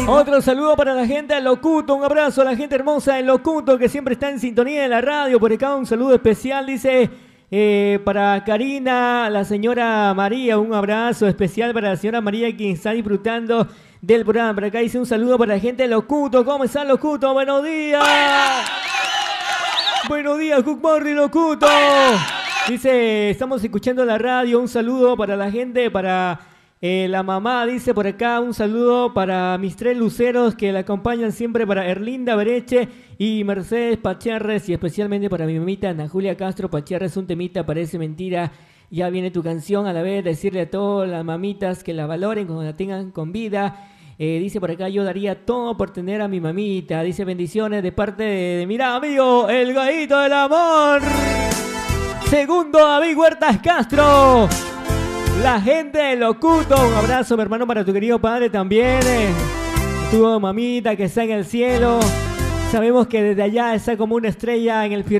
Otro saludo para la gente de Locuto, un abrazo a la gente hermosa de Locuto que siempre está en sintonía de la radio. Por acá un saludo especial, dice para Karina, la señora María, un abrazo especial para la señora María quien está disfrutando del programa. Por acá dice un saludo para la gente de Locuto. ¿Cómo están, Locuto? ¡Buenos días! Buenos días, Good Morning, Locuto. Dice, estamos escuchando la radio. Un saludo para la gente, para la mamá, dice por acá. Un saludo para mis 3 luceros que la acompañan siempre, para Erlinda Bereche y Mercedes Pacharres, y especialmente para mi mamita Ana Julia Castro Pacharres. Un temita, parece mentira. Ya viene tu canción, a la vez decirle a todas las mamitas que la valoren cuando la tengan con vida. Dice por acá, yo daría todo por tener a mi mamita. Dice, bendiciones de parte de mi amigo, el gallito del amor. Segundo, David Huertas Castro. La gente de Locuto. Un abrazo, mi hermano, para tu querido padre también. Tu mamita que está en el cielo. Sabemos que desde allá está como una estrella en el firmamento.